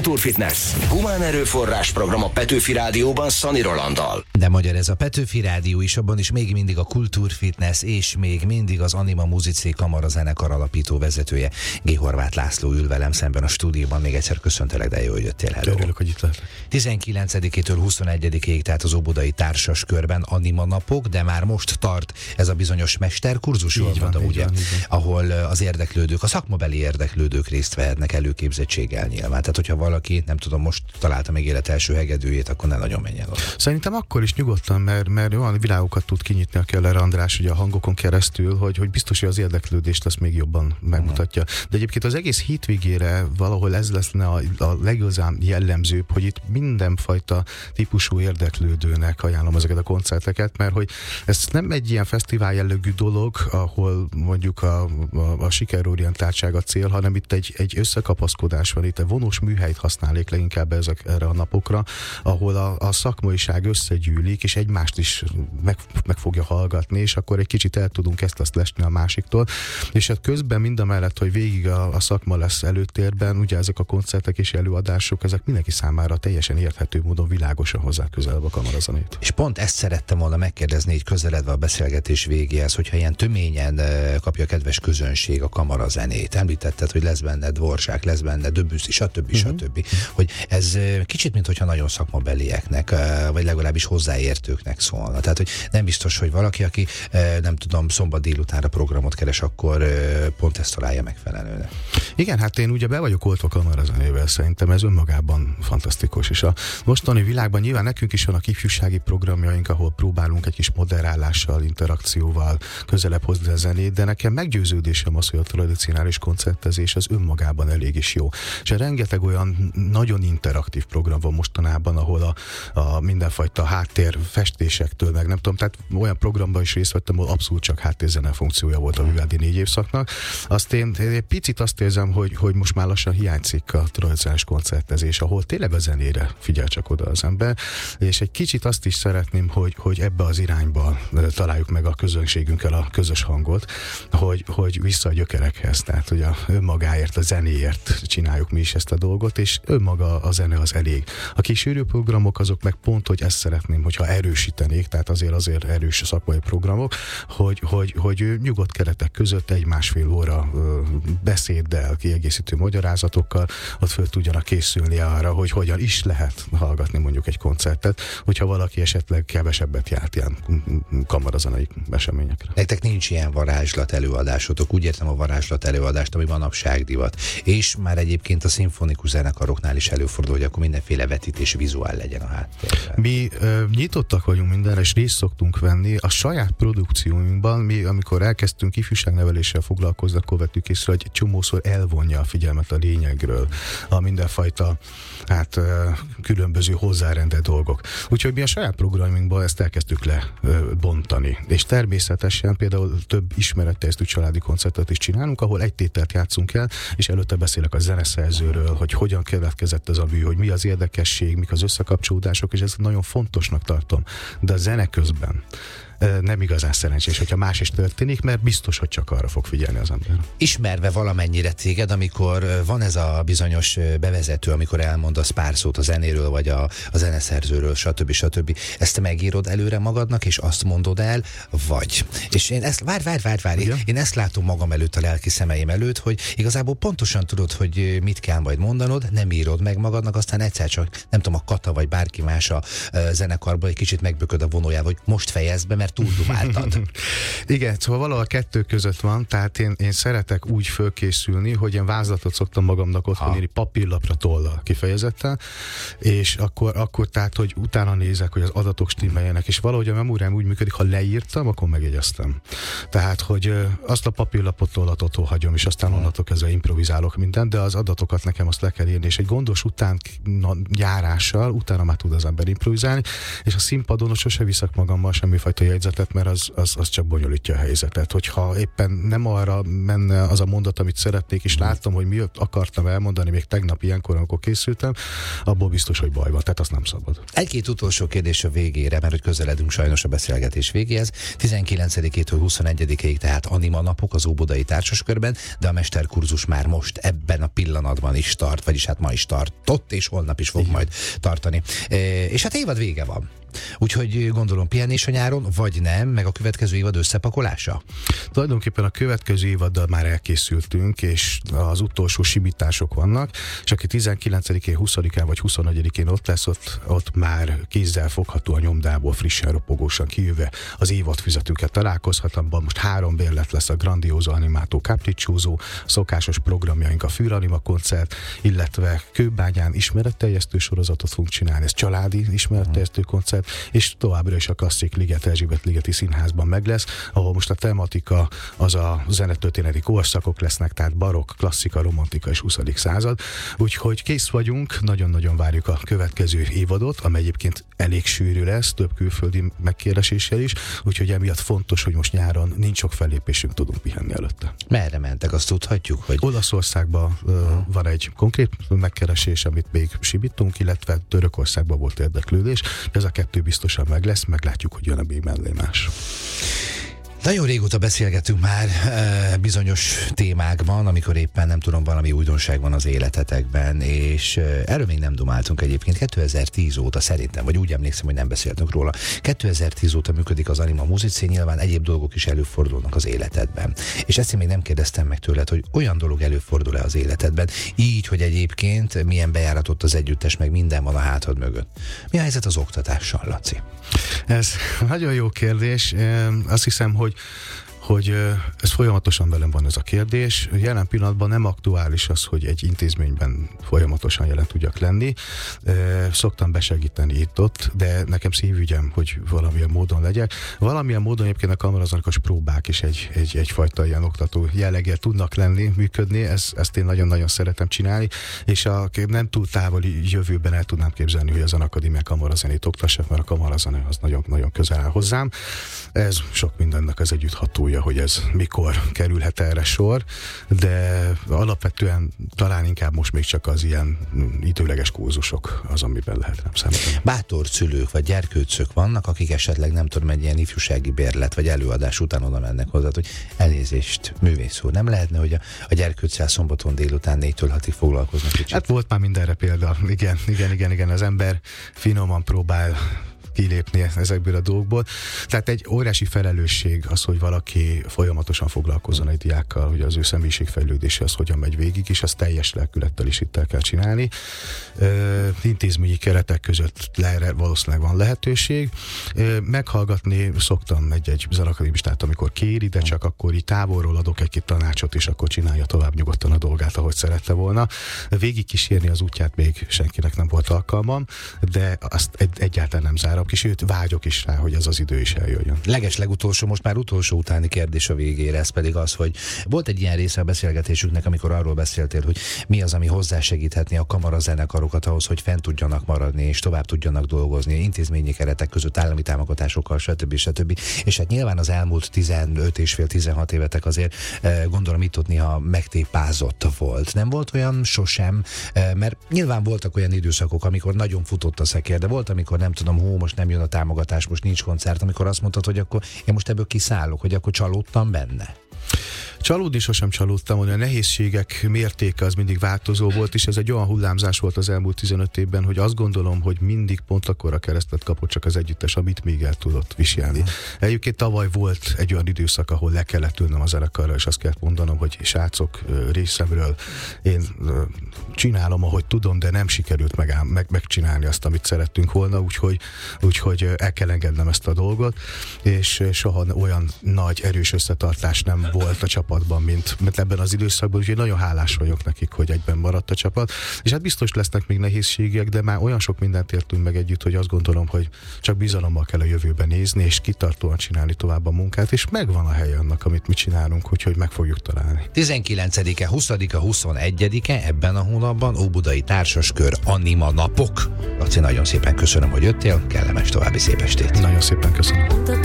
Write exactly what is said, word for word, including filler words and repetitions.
Kultúrfitness. Humán erőforrás program a Petőfi Rádióban Szani Rolanddal. De magyar ez a Petőfi Rádió is, abban is még mindig a Kultúrfitness, és még mindig az Anima Musicae Kamara zenekar alapító vezetője, G. Horváth László ül velem szemben a stúdióban. Még egyszer köszöntelek, de jó, hogy jöttél. Hello. Örülök, hogy itt lehetek. tizenkilencedikétől huszonegyedikéig, tehát az óbudai társas körben Anima napok, de már most tart ez a bizonyos mesterkurzus, jól mondom, ugye, van, ahol az érdeklődők, a szakmabeli érdeklődők részt vehetnek előképzettséggel nyilván. Tehát, hogyha valaki, nem tudom, most találta még élet első hegedűjét, akkor ne nagyon menjen oda. Szerintem akkor is nyugodtan, mert, mert olyan világokat tud kinyitni a Keller András ugye a hangokon keresztül, hogy, hogy biztos, hogy az érdeklődést azt még jobban megmutatja. De egyébként az egész hétvégére valahol ez lesz a, a legigazán jellemzőbb, hogy itt mindenfajta típusú érdeklődőnek ajánlom ezeket a koncerteket, mert hogy ez nem egy ilyen fesztivál jellegű dolog, ahol mondjuk a, a, a sikerorientáltság a cél, hanem itt egy, egy összekapaszkodás van, itt egy vonós műhelyt használik leginkább ezek, erre a napokra, ahol a, a szakmaiság összegyűlik, és egymást is meg, meg fogja hallgatni, és akkor egy kicsit el tudunk ezt-azt lesni a másiktól. És hát közben mindamellett, hogy végig a, a szakma lesz előtérben, ugye ezek a koncertek és előadások, ezek mindenki számára teljesen érthető módon világosan hozzá közelebb a kamarazenét. És pont ezt szerettem volna megkérdezni, így közeledve a beszélgetés végéhez, hogyha ilyen töményen kapja a kedves közönség a kamarazenét. Említetted, hogy lesz benne Dvorak, lesz benne Debussy, stb. Uh-huh. stb. Hogy ez kicsit, mintha nagyon szakmabelieknek, vagy legalábbis hozzáértőknek szólna. Tehát, hogy nem biztos, hogy valaki, aki nem tudom, szombat délutánra programot keres, akkor pont ezt találja megfelelőnek. Igen, hát én ugye be vagyok oltva kamarazenével, szerintem ez önmagában fantasztikus, és a mostani világban nyilván nekünk is vannak ifjúsági programjaink, ahol próbálunk egy kis moderálással, interakcióval közelebb hozni a zenét, de nekem meggyőződésem az, hogy a tradicionális koncertezés az önmagában elég is jó. És rengeteg olyan nagyon interaktív program van mostanában, ahol a, a mindenfajta háttér festésektől, meg nem tudom, tehát olyan programban is részt vettem, ahol abszolút csak háttérzene funkciója volt a Vivaldi négy évszaknak. Azt én egy picit azt érzem, hogy, hogy most már lassan hiányzik a tradicionális koncertezés, ahol tényleg a zenére figyel csak oda az ember, és egy kicsit azt is szeretném, hogy, hogy ebbe az irányba találjuk meg a közönségünkkel a közös hangot, hogy, hogy vissza a gyökerekhez, tehát hogy a önmagáért, a zenéért csináljuk mi is ezt a dolgot, és önmaga a zene az elég. A kísérő programok azok meg pont, hogy ezt szeretném, hogyha erősítenék, tehát azért azért erős szakmai programok, hogy, hogy, hogy nyugodt keretek között egy másfél óra beszéddel, kiegészítő magyarázatokkal ott föl tudjanak készülni arra, hogy hogyan is lehet hallgatni mondjuk egy koncertet, hogyha valaki esetleg kevesebbet járt ilyen kamarazenei eseményekre. Nektek nincs ilyen varázslat előadásotok, úgy értem a varázslat előadást, ami manapság divat. És már egyébként a szimfonikus zenekaroknál is előfordul, hogy akkor mindenféle vetítés vizuál legyen a háttérben. Mi ö, nyitottak vagyunk mindenre, és részt szoktunk venni. A saját produkcióinkban, mi amikor elkezdtünk ifjúságneveléssel foglalkozni, akkor vettük észre, hogy csomószor elvonja a figyelmet a lényegről, a mindenfajta hát ö, különböző hozzárendelt dolgok. Úgyhogy mi a saját programunkban ezt elkezdtük lebontani. És természetesen például több ismeretterjesztő családi koncertet is csinálunk, ahol egy tételt játszunk el, és előtte beszélek a zeneszerzőről, hogy hogyan keletkezett ez a mű, hogy mi az érdekesség, mik az összekapcsolódások, és ezt nagyon fontosnak tartom. De a zene közben nem igazán szerencsés, hogyha más is történik, mert biztos, hogy csak arra fog figyelni az ember. Ismerve valamennyire téged, amikor van ez a bizonyos bevezető, amikor elmondasz pár szót a zenéről, vagy a, a zeneszerzőről, stb. stb. Ezt te megírod előre magadnak, és azt mondod el, vagy. És én ezt, várj, várj, várj, várj. Én, én ezt látom magam előtt, a lelki szemeim előtt, hogy igazából pontosan tudod, hogy mit kell majd mondanod, nem írod meg magadnak, aztán egyszer csak, nem tudom, a Kata, vagy bárki más a zenekarban egy kicsit megbököd a vonójával, hogy most fejezd be, mert túldumáltad. Igen, szóval valahol a kettő között van, tehát én, én szeretek úgy fölkészülni, hogy én vázlatot szoktam magamnak otthon írni papírlapra, tollal kifejezetten, és akkor, akkor tehát, hogy utána nézek, hogy az adatok stimmeljenek, és valahogy a memóriám úgy működik, ha leírtam, akkor megjegyeztem. Tehát, hogy azt a papírlapot, tollat otthon hagyom, és aztán onnantól kezdve improvizálok mindent, de az adatokat nekem azt le kell írni, és egy gondos után járással, utána már tud az ember improvizálni, és a színpadon sose viszek magammal semmifajta szójegyzetet, mert az, az, az csak bonyolítja a helyzetet. Hogyha éppen nem arra menne az a mondat, amit szeretnék, és láttam, hogy mi akartam elmondani még tegnap ilyenkor, amikor készültem, abból biztos, hogy baj van, tehát azt nem szabad. Egy-két utolsó kérdés a végére, mert hogy közeledünk sajnos a beszélgetés végéhez. tizenkilencedikétől huszonegyedikéig tehát Anima napok az Óbudai Társaskörben, de a mesterkurzus már most ebben a pillanatban is tart, vagyis hát ma is tartott, és holnap is fog Igen. majd tartani. E, és hát évad vége van. Úgyhogy gondolom pihenés a nyáron, vagy nem, meg a következő évad összepakolása? Tulajdonképpen a következő évaddal már elkészültünk, és az utolsó simítások vannak, és aki tizenkilencedikén, huszadikán vagy huszonegyedikén ott lesz, ott, ott már kézzel fogható a nyomdából frissen ropogósan kijöve az évadfüzetünket találkozhat, abban most három bérlet lesz: a Grandioso Animato Capriccioso, szokásos programjaink, a Fűranima koncert, illetve Kőbányán ismeretterjesztő sorozatot fogunk csinálni, ez családi ismeretterjesztő koncert, és továbbra is a klasszik Liget Erzsébet ligeti színházban meg lesz, ahol most a tematika az a zenetörténeti korszakok lesznek, tehát barokk, klasszika, romantika és huszadik század. Úgyhogy kész vagyunk, nagyon-nagyon várjuk a következő évadot, amely egyébként elég sűrű lesz, több külföldi megkérdéséssel is, úgyhogy emiatt fontos, hogy most nyáron nincs sok fellépésünk, tudunk pihenni előtte. Merre mentek, azt tudhatjuk, hogy... Olaszországban uh, van egy konkrét megkeresés, amit még simítunk, illetve Törökországban volt érdeklődés, ez a kettő biztosan meg lesz, meglátjuk, hogy jön a még mellé más. Nagyon régóta beszélgetünk már e, bizonyos témákban, amikor éppen nem tudom, valami újdonság van az életetekben, és e, erről még nem dumáltunk egyébként. kétezer-tíz óta szerintem, vagy úgy emlékszem, hogy nem beszéltünk róla. kétezer-tíz óta működik az Anima Musicé, nyilván egyéb dolgok is előfordulnak az életedben. És ezt én még nem kérdeztem meg tőled, hogy olyan dolog előfordul-e az életedben, így, hogy egyébként milyen bejáratott az együttes, meg minden van a hátad mögött. Mi a helyzet az oktatással, Laci? Ez nagyon jó kérdés. Azt hiszem, hogy hogy ez folyamatosan velem van ez a kérdés. Jelen pillanatban nem aktuális az, hogy egy intézményben folyamatosan jelen tudjak lenni. Szoktam besegíteni itt-ott, de nekem szívügyem, hogy valamilyen módon legyek. Valamilyen módon egyébként a kamarazenekars próbák is egy, egy, egyfajta ilyen oktató jelleggel tudnak lenni, működni. Ez, ezt én nagyon-nagyon szeretem csinálni, és a nem túl távoli jövőben el tudnám képzelni, hogy az Akadémia kamarazenét oktassak, mert a kamarazene az nagyon-nagyon közel áll hozzám. Ez sok mindennek az együtthatója, hogy ez mikor kerülhet erre sor, de alapvetően talán inkább most még csak az ilyen időleges kurzusok az, amiben lehet nem számítani. Bátor szülők vagy gyerkőcök vannak, akik esetleg nem tudom, egy ilyen ifjúsági bérlet vagy előadás után oda mennek hozzá, hogy elnézést, művész úr, nem lehetne, hogy a, a gyerkőccel szombaton délután négytől hatig foglalkoznak kicsit? Hát volt már mindenre példa. Igen, igen, igen, igen. Az ember finoman próbál kilépni ezekből a dolgokból. Tehát egy óriási felelősség az, hogy valaki folyamatosan foglalkozzon egy diákkal, hogy az ő személyiségfejlődése az hogyan megy végig, és azt teljes lelkülettel is itt el kell csinálni. Ö, intézményi keretek között le, valószínűleg van lehetőség. Ö, meghallgatni szoktam egy-egy zenakadémistát, amikor kéri, de csak akkor így távolról adok egy-két tanácsot, és akkor csinálja tovább nyugodtan a dolgát, ahogy szerette volna. Végig kísérni az útját még senkinek nem volt alkalmam, de azt egy, egyáltalán nem zárom ki, sőt vágyok is rá, hogy ez az idő is eljöjjön. Leges legutolsó, most már utolsó utáni kérdés a végére, ez pedig az, hogy volt egy ilyen része a beszélgetésünknek, amikor arról beszéltél, hogy mi az, ami hozzásegíthetné a kamarazenekarokat ahhoz, hogy fent tudjanak maradni, és tovább tudjanak dolgozni, intézményi keretek között, állami támogatásokkal, stb. stb. És hát nyilván az elmúlt tizenöt és fél tizenhat évetek azért gondolom itt-ott néha megtépázott volt. Nem volt olyan sosem, mert nyilván voltak olyan időszakok, amikor nagyon futott a szekér, de volt, amikor nem tudom, hó, most nem jön a támogatás, most nincs koncert, amikor azt mondtad, hogy akkor én most ebből kiszállok, hogy akkor csalódtam benne. Csalódni sosem csalódtam, hogy a nehézségek mértéke az mindig változó volt, és ez egy olyan hullámzás volt az elmúlt tizenöt évben, hogy azt gondolom, hogy mindig pont akkora keresztet kapott csak az együttes, amit még el tudott viselni. Egyébként tavaly volt egy olyan időszak, ahol le kellett ülnöm a zenekarra, és azt kellett mondanom, hogy srácok, részemről én csinálom, ahogy tudom, de nem sikerült meg, meg, megcsinálni azt, amit szerettünk volna, úgyhogy, úgyhogy el kell engednem ezt a dolgot, és soha olyan nagy, erős összetartás nem volt a csapatban, mint, mint ebben az időszakban, úgyhogy nagyon hálás vagyok nekik, hogy egyben maradt a csapat, és hát biztos lesznek még nehézségek, de már olyan sok mindent értünk meg együtt, hogy azt gondolom, hogy csak bizalommal kell a jövőben nézni, és kitartóan csinálni tovább a munkát, és megvan a hely annak, amit mi csinálunk, úgyhogy meg fogjuk találni. tizenkilencedike, huszadika, huszonegyedike ebben a hónapban Óbudai Társaskör Anima napok. Laci, nagyon szépen köszönöm, hogy jöttél, kellemes további szép estét. Nagyon szépen köszönöm.